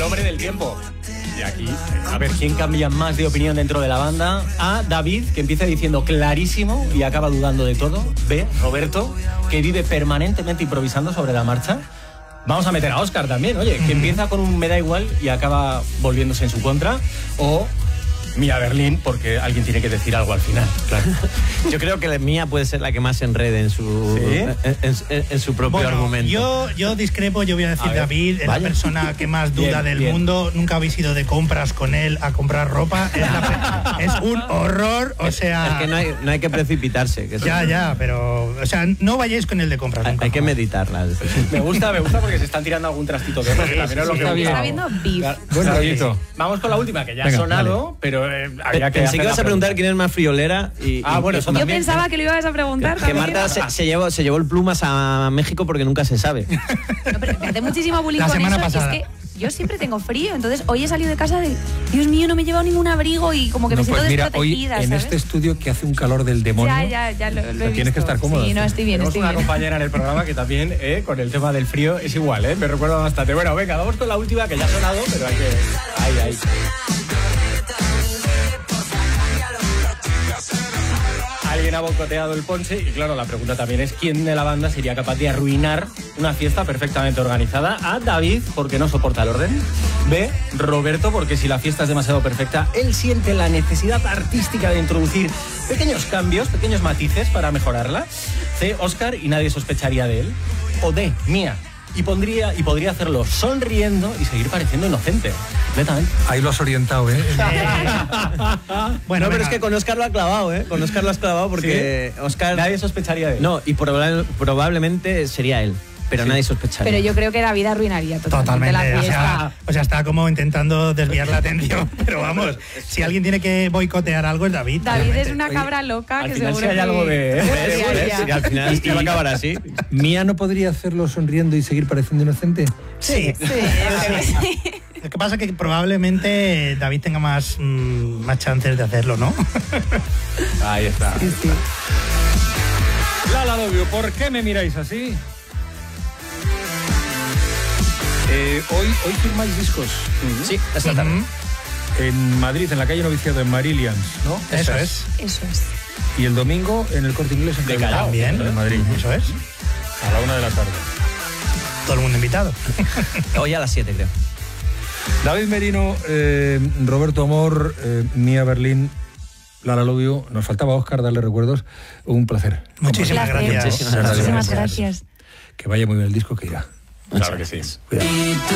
hombre del tiempo. Y aquí, a ver quién cambia más de opinión dentro de la banda. A, David, que empieza diciendo clarísimo y acaba dudando de todo. B, Roberto, que vive permanentemente improvisando sobre la marcha. Vamos a meter a Óscar también, oye, que empieza con un me da igual y acaba volviéndose en su contra. O Mía Berlín, porque alguien tiene que decir algo al final. Claro. Yo creo que la Mía puede ser la que más se enrede en su, en su propio argumento. Yo discrepo, yo voy a decir David, es la persona que más duda del mundo. Nunca habéis ido de compras con él a comprar ropa. Es un horror, o sea... Es que no hay que precipitarse. Que ya, pero... O sea, no vayáis con él de compras. Hay que meditarla. Me gusta porque se están tirando algún trastito de ropa, que también es lo que está viendo beef. Bueno, vamos con la última, que ya ha sonado, pero... Pensé que ibas a preguntar quién es más friolera bueno, yo pensaba que lo ibas a preguntar. Que Marta se llevó el plumas a México porque nunca se sabe. No, pero me hace muchísimo bullying con eso. Pasada. Es que yo siempre tengo frío, entonces hoy he salido de casa de Dios mío, no me he llevado ningún abrigo y como que me siento desprotegida, hoy en ¿sabes? este estudio que hace un calor del demonio. Ya lo he visto. Tienes que estar cómodo. Sí, no, estoy bien, Tenemos una compañera en el programa que también, con el tema del frío, es igual, me recuerda bastante. Bueno, venga, vamos con la última, que ya ha sonado, pero hay que... Ahí. Alguien ha boicoteado el ponche y claro, la pregunta también es ¿quién de la banda sería capaz de arruinar una fiesta perfectamente organizada? A, David, porque no soporta el orden. B, Roberto, porque si la fiesta es demasiado perfecta, él siente la necesidad artística de introducir pequeños cambios, pequeños matices para mejorarla. C, Óscar, y nadie sospecharía de él. O D, Mía, y podría hacerlo sonriendo y seguir pareciendo inocente. Completamente. Ahí lo has orientado, Bueno, pero es que con Óscar lo ha clavado, Con Óscar lo has clavado porque Óscar... Nadie sospecharía de él. No, y probablemente sería él, pero nadie sospecharía. Pero yo creo que David arruinaría totalmente la fiesta. O sea, está como intentando desviar la atención, pero vamos, si alguien tiene que boicotear algo es David. David es una cabra loca al que final seguro si hay algo de... Y al final iba a acabar así. ¿Mía no podría hacerlo sonriendo y seguir pareciendo inocente? Sí. Lo que pasa es que probablemente David tenga más chances de hacerlo, ¿no? Ahí está. Sí. Lala Dobio, ¿por qué me miráis así? Hoy firmáis discos. Sí, esta tarde. En Madrid, en la calle Noviciado, en Marillions, ¿no? Eso es. Y el domingo en el Corte Inglés en Callao. También, en Madrid. Eso es. A la 1 de la tarde. Todo el mundo invitado. Hoy a las 7, creo. David Merino, Roberto Amor, Mía Berlín, Lara Lobio. Nos faltaba Óscar, darle recuerdos. Un placer. Muchísimas gracias. Muchísimas gracias. Que vaya muy bien el disco, que irá. Claro que sí. Cuidado.